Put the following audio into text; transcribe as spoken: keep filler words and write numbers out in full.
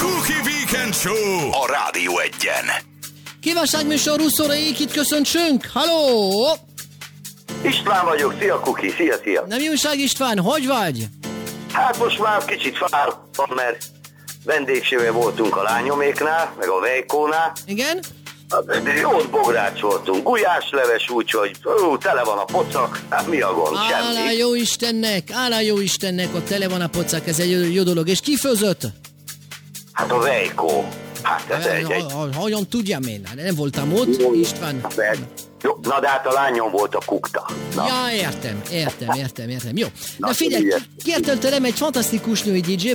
Cookie Weekend Show a Rádió Egyen. Kívánságműsor huszonegyik itt köszöntsünk. Halló! István vagyok, szia Kuki, szia, szia. Nem újság István, hogy vagy? Hát most már kicsit fáradtam, mert vendégsével voltunk a lányoméknál, meg a Vejkónál. Igen? Jót bográcsoltunk, gulyásleves, úgyhogy ú, tele van a pocak, hát mi a gond, Állá semmi. jó Istennek, állá jó Istennek, ott tele van a pocak, ez egy jó, jó dolog. És ki főzött? Hát a Vejkó. Hát ez egy, egy... Hogyan tudjam én? Nem voltam ott, István. Jó, na de hát a lányom volt a kukta. Na. Ja, értem, értem, értem, értem. Jó. Na Na, figyelj, figyelj. kértél tőlem egy fantasztikus női dé dzsé,